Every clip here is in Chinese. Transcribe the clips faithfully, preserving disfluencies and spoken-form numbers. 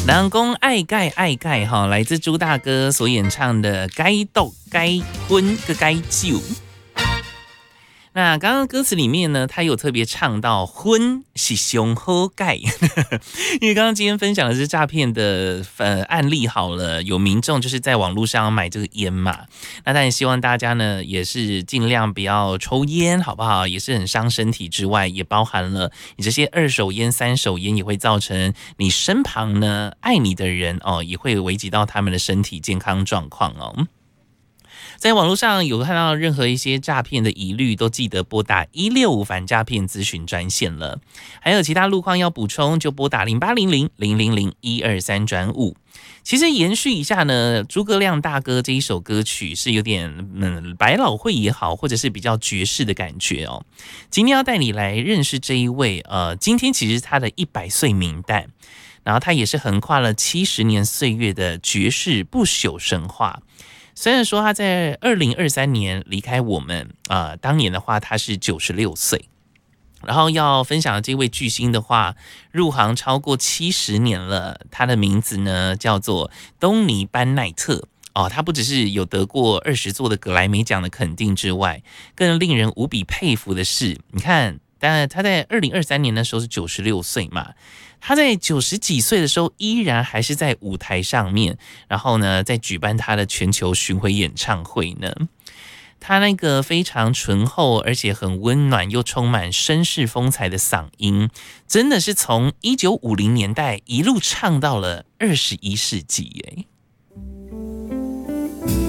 人讲爱盖爱盖哈，来自朱大哥所演唱的《该斗该婚个该酒》。那刚刚歌词里面呢，他有特别唱到婚是上好盖，因为刚刚今天分享的是诈骗的呃案例好了，有民众就是在网络上买这个烟嘛，那当然希望大家呢也是尽量不要抽烟，好不好？也是很伤身体之外，也包含了你这些二手烟、三手烟也会造成你身旁呢爱你的人哦，也会危及到他们的身体健康状况哦。在网络上有看到任何一些诈骗的疑虑，都记得拨打一六五反诈骗咨询专线了。还有其他路况要补充，就拨打零八零零零零零一二三转五。其实延续一下呢，诸葛亮大哥这一首歌曲是有点嗯百老汇也好，或者是比较爵士的感觉哦。今天要带你来认识这一位，呃，今天其实他的一百岁名旦，然后他也是横跨了七十年岁月的爵士不朽神话。虽然说他在二零二三年离开我们啊、呃，当年的话他是九十六岁，然后要分享的这位巨星的话，入行超过七十年了，他的名字呢叫做东尼班奈特哦，他不只是有得过二十座的格莱美奖的肯定之外，更令人无比佩服的是，你看，当然他在二零二三年的时候是九十六岁嘛。他在九十几岁的时候，依然还是在舞台上面，然后呢，在举办他的全球巡回演唱会呢。他那个非常醇厚，而且很温暖，又充满绅士风采的嗓音，真的是从一九五零年代一路唱到了二十一世纪耶。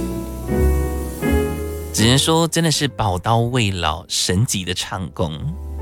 只能说，真的是宝刀未老，神级的唱功。